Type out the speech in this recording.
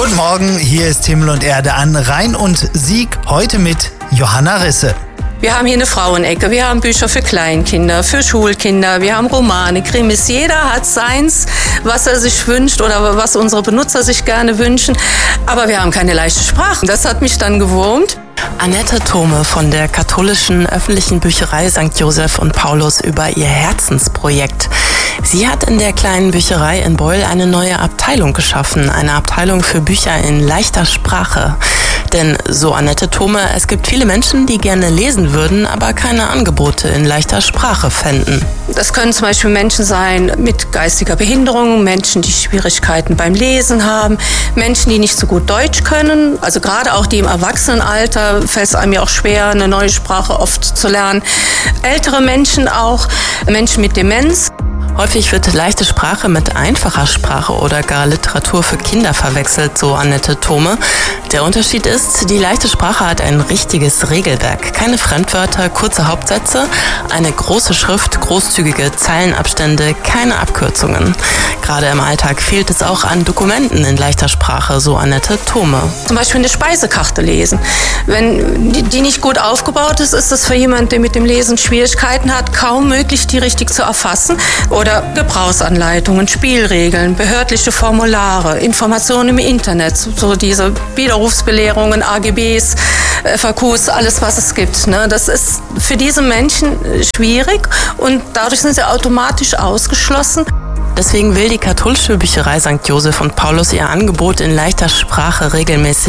Guten Morgen, hier ist Himmel und Erde an Rhein und Sieg, heute mit Johanna Risse. Wir haben hier eine Frauenecke, wir haben Bücher für Kleinkinder, für Schulkinder, wir haben Romane, Krimis. Jeder hat seins, was er sich wünscht oder was unsere Benutzer sich gerne wünschen. Aber wir haben keine leichte Sprache. Das hat mich dann gewurmt. Annette Thome von der katholischen öffentlichen Bücherei St. Joseph und Paulus über ihr Herzensprojekt. Sie hat in der kleinen Bücherei in Beul eine neue Abteilung geschaffen, eine Abteilung für Bücher in leichter Sprache. Denn, so Annette Thome, es gibt viele Menschen, die gerne lesen würden, aber keine Angebote in leichter Sprache fänden. Das können zum Beispiel Menschen sein mit geistiger Behinderung, Menschen, die Schwierigkeiten beim Lesen haben, Menschen, die nicht so gut Deutsch können. Also gerade auch die im Erwachsenenalter fällt es einem ja auch schwer, eine neue Sprache oft zu lernen. Ältere Menschen auch, Menschen mit Demenz. Häufig wird leichte Sprache mit einfacher Sprache oder gar Literatur für Kinder verwechselt, so Annette Thome. Der Unterschied ist, die leichte Sprache hat ein richtiges Regelwerk. Keine Fremdwörter, kurze Hauptsätze, eine große Schrift, großzügige Zeilenabstände, keine Abkürzungen. Gerade im Alltag fehlt es auch an Dokumenten in leichter Sprache, so Annette Thome. Zum Beispiel eine Speisekarte lesen. Wenn die nicht gut aufgebaut ist, ist es für jemanden, der mit dem Lesen Schwierigkeiten hat, kaum möglich, die richtig zu erfassen. Oder Gebrauchsanleitungen, Spielregeln, behördliche Formulare, Informationen im Internet, so diese Widerrufsbelehrungen, AGBs, FAQs, alles was es gibt. Das ist für diese Menschen schwierig und dadurch sind sie automatisch ausgeschlossen. Deswegen will die katholische Bücherei St. Joseph und Paulus ihr Angebot in leichter Sprache regelmäßig